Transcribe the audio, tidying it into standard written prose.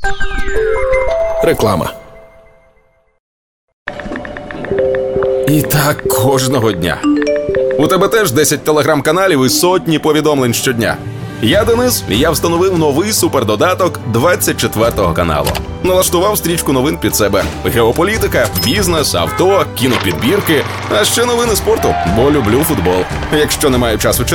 Реклама. І так кожного дня. У тебе теж 10 телеграм-каналів і сотні повідомлень щодня. Я Денис, і я встановив новий супердодаток 24-го каналу. Налаштував стрічку новин під себе. Геополітика, бізнес, авто, кінопідбірки, а ще новини спорту, бо люблю футбол. Якщо немає часу